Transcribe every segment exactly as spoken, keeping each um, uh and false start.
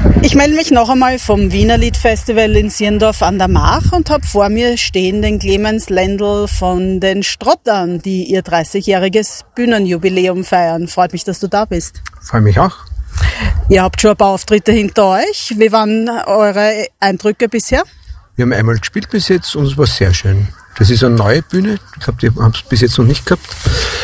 Ich melde mich noch einmal vom Wiener Liedfestival in Sierndorf an der Mach und habe vor mir stehen den Clemens Lendl von den Strottern, die ihr dreißigjähriges Bühnenjubiläum feiern. Freut mich, dass du da bist. Freue mich auch. Ihr habt schon ein paar Auftritte hinter euch. Wie waren eure Eindrücke bisher? Wir haben einmal gespielt bis jetzt und es war sehr schön. Das ist eine neue Bühne. Ich glaube, die haben es bis jetzt noch nicht gehabt.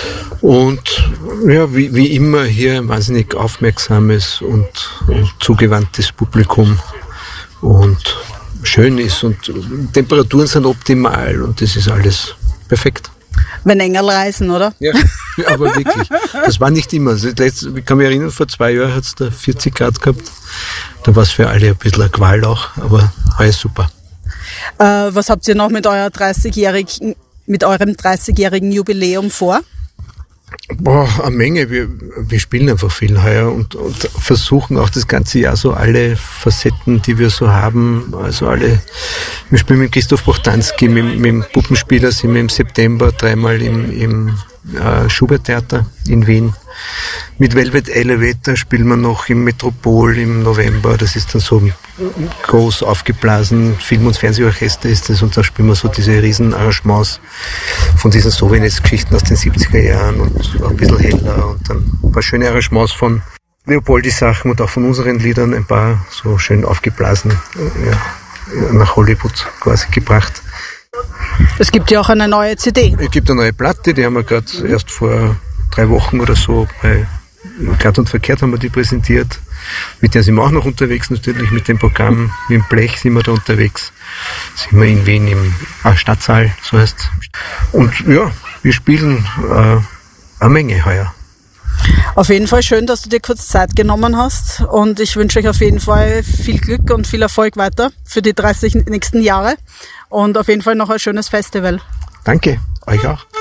Und ja, wie, wie immer hier ein wahnsinnig aufmerksames und, und zugewandtes Publikum und schön ist und Temperaturen sind optimal und das ist alles perfekt. Wenn Engel reisen, oder? Ja, aber wirklich. Das war nicht immer. Ich kann mich erinnern, vor zwei Jahren hat es da vierzig Grad gehabt. Da war es für alle ein bisschen eine Qual auch, aber alles super. Äh, was habt ihr noch mit, euer dreißigjährigen, mit eurem dreißigjährigen Jubiläum vor? Boah, eine Menge. Wir, wir spielen einfach viel heuer und, und versuchen auch das ganze Jahr so alle Facetten, die wir so haben, also alle, wir spielen mit Christoph Bochtanski, mit, mit dem Puppenspieler sind wir im September dreimal im, im äh, Schubert-Theater in Wien. Mit Velvet Elevator spielen wir noch im Metropol im November. Das ist dann so groß aufgeblasen. Film- und Fernsehorchester ist das und da spielen wir so diese riesen Arrangements von diesen Sovenes-Geschichten aus den siebziger Jahren und ein bisschen heller und dann ein paar schöne Arrangements von Leopoldi-Sachen und auch von unseren Liedern ein paar so schön aufgeblasen ja, nach Hollywood quasi gebracht. Es gibt ja auch eine neue C D. Es gibt eine neue Platte, die haben wir gerade erst vor drei Wochen oder so bei Glatt und Verkehrt haben wir die präsentiert. Mit der sind wir auch noch unterwegs, natürlich mit dem Programm, mit dem Blech sind wir da unterwegs. Sind wir in Wien im ah, Stadtsaal, so heißt es. Und ja, wir spielen äh, eine Menge heuer. Auf jeden Fall schön, dass du dir kurz Zeit genommen hast und ich wünsche euch auf jeden Fall viel Glück und viel Erfolg weiter für die dreißig nächsten Jahre und auf jeden Fall noch ein schönes Festival. Danke, euch auch.